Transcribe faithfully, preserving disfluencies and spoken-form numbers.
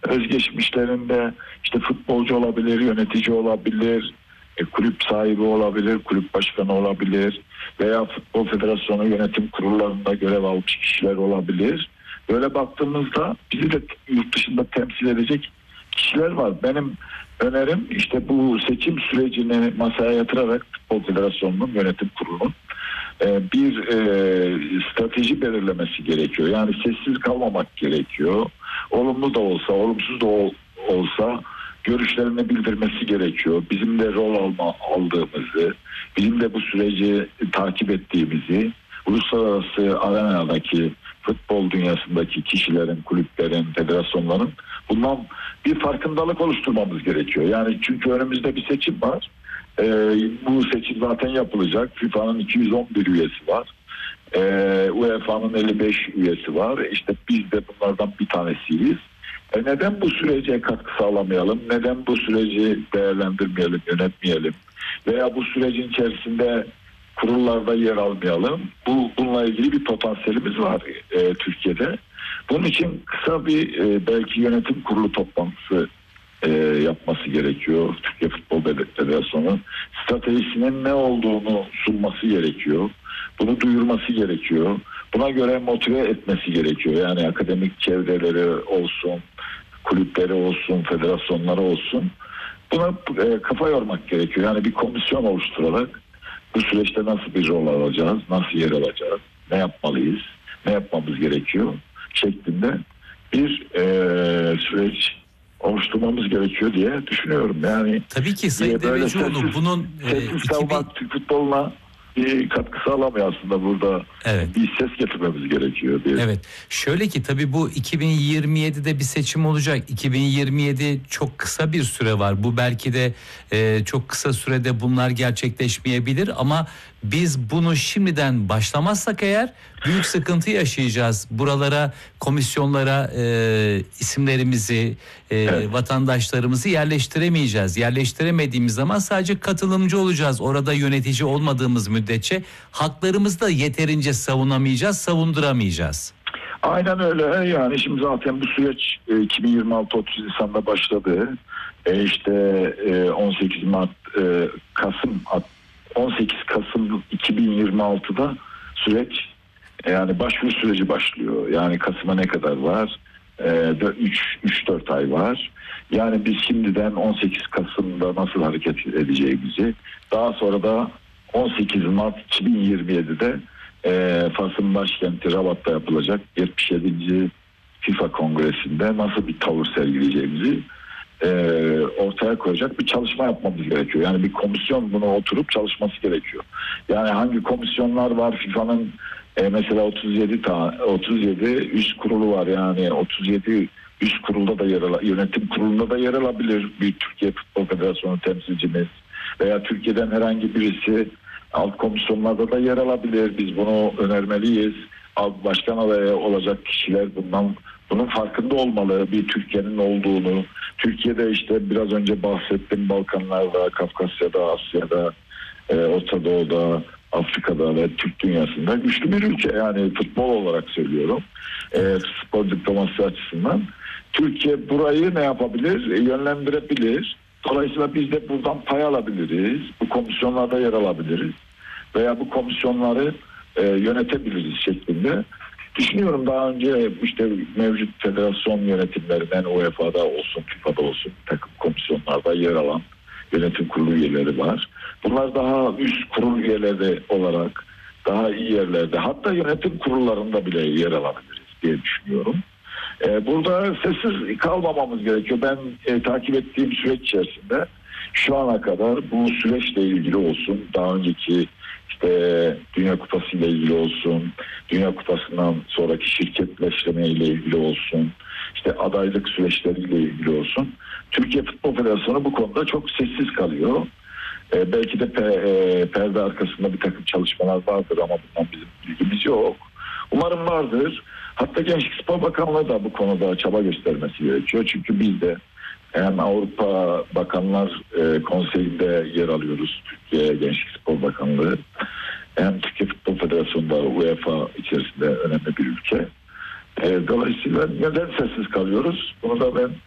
özgeçmişlerinde işte futbolcu olabilir, yönetici olabilir, e, kulüp sahibi olabilir, kulüp başkanı olabilir veya Futbol Federasyonu yönetim kurullarında görev almış kişiler olabilir. Böyle baktığımızda bizi de yurt dışında temsil edecek kişiler var. Benim önerim işte bu seçim sürecini masaya yatırarak Futbol Federasyonu'nun yönetim kurulunun e, bir e, strateji belirlemesi gerekiyor. Yani sessiz kalmamak gerekiyor. Olumlu da olsa, olumsuz da ol, olsa görüşlerini bildirmesi gerekiyor. Bizim de rol alma, aldığımızı, bizim de bu süreci takip ettiğimizi, uluslararası arenadaki futbol dünyasındaki kişilerin, kulüplerin, federasyonların bundan bir farkındalık oluşturmamız gerekiyor. Yani çünkü önümüzde bir seçim var. Ee, bu seçim zaten yapılacak. FIFA'nın iki yüz on bir üyesi var. Ee, UEFA'nın elli beş üyesi var. İşte biz de bunlardan bir tanesiyiz. E neden bu sürece katkı sağlamayalım? Neden bu süreci değerlendirmeyelim, yönetmeyelim? Veya bu sürecin içerisinde kurullarda yer almayalım. Bu bununla ilgili bir potansiyelimiz var e, Türkiye'de. Bunun için kısa bir e, belki yönetim kurulu toplantısı e, yapması gerekiyor. Türkiye Futbol Federasyonu stratejisinin ne olduğunu sunması gerekiyor. Bunu duyurması gerekiyor. Buna göre motive etmesi gerekiyor. Yani akademik çevreleri olsun, kulüpleri olsun, federasyonları olsun. Buna e, kafa yormak gerekiyor. Yani bir komisyon oluşturarak bu süreçte nasıl bir rol alacağız, nasıl yer alacağız, ne yapmalıyız, ne yapmamız gerekiyor şeklinde bir e, süreç oluşturmamız gerekiyor diye düşünüyorum. Yani tabii ki Sayın Devecioğlu bunun sessiz e, kalmak Türk futboluna bir katkı sağlamıyor aslında burada. Evet. Bir ses getirmemiz gerekiyor diye. Evet. Şöyle ki tabii bu iki bin yirmi yedide bir seçim olacak. iki bin yirmi yedi çok kısa bir süre var. Bu belki de e, çok kısa sürede bunlar gerçekleşmeyebilir ama biz bunu şimdiden başlamazsak eğer büyük sıkıntı yaşayacağız. Buralara, komisyonlara e, isimlerimizi, e, evet. vatandaşlarımızı yerleştiremeyeceğiz. Yerleştiremediğimiz zaman sadece katılımcı olacağız. Orada yönetici olmadığımız müddetçe haklarımızı da yeterince savunamayacağız, savunduramayacağız. Aynen öyle. Yani şimdi zaten bu süreç iki bin yirmi altı otuz Nisan'da başladı. E işte on sekiz Mart Kasım on sekiz Kasım iki bin yirmi altıda süreç yani başvuru süreci başlıyor. Yani Kasım'a ne kadar var? üç dört ay var. Yani biz şimdiden on sekiz Kasım'da nasıl hareket edeceğimizi, daha sonra da on sekiz Mart iki bin yirmi yedide e, Fas'ın başkenti Rabat'ta yapılacak yetmiş yedinci FIFA Kongresi'nde nasıl bir tavır sergileyeceğimizi e, ortaya koyacak bir çalışma yapmamız gerekiyor. Yani bir komisyon bunu oturup çalışması gerekiyor. Yani hangi komisyonlar var? FIFA'nın e, mesela otuz yedi tane otuz yedi üst kurulu var. Yani otuz yedi üst kurulda da yer al, yönetim kurulunda da yer alabilir bir Türkiye Futbol Federasyonu temsilcimiz veya Türkiye'den herhangi birisi alt komisyonlarda da yer alabilir. Biz bunu önermeliyiz. Alt başkan adayı olacak kişiler bundan bunun farkında olmalı. Bir Türkiye'nin olduğunu, Türkiye'de işte biraz önce bahsettiğim Balkanlarda, Kafkasya'da, Asya'da, e, Orta Doğu'da, Afrika'da ve Türk dünyasında güçlü bir ülke. Yani futbol olarak söylüyorum. E, spor diplomasi açısından. Türkiye burayı ne yapabilir? E, yönlendirebilir. Dolayısıyla biz de buradan pay alabiliriz. Bu komisyonlarda yer alabiliriz. Veya bu komisyonları e, yönetebiliriz şeklinde. Düşünüyorum daha önce işte mevcut federasyon yönetimlerinden U E F A'da olsun, FIFA'da olsun takım komisyonlarda yer alan yönetim kurulu üyeleri var. Bunlar daha üst kurul üyeleri olarak daha iyi yerlerde, hatta yönetim kurullarında bile yer alabiliriz diye düşünüyorum. Ee, burada sessiz kalmamamız gerekiyor. Ben e, takip ettiğim süreç içerisinde şu ana kadar bu süreçle ilgili olsun, daha önceki işte Dünya Kupası ile ilgili olsun, Dünya Kupası'ndan sonraki şirketleşme ile ilgili olsun, işte adaylık süreçleriyle ilgili olsun. Türkiye Futbol Federasyonu bu konuda çok sessiz kalıyor. Ee, belki de pe- e, perde arkasında bir takım çalışmalar vardır ama bundan bizim bilgimiz yok. Umarım vardır. Hatta Gençlik Spor Bakanlığı da bu konuda çaba göstermesi gerekiyor. Çünkü biz de hem Avrupa Bakanlar e, Konseyi'nde yer alıyoruz. Türkiye Gençlik Spor Bakanlığı. Hem Türkiye Futbol Federasyonu'nda U E F A içerisinde önemli bir ülke. E, dolayısıyla neden sessiz kalıyoruz? Bunu da ben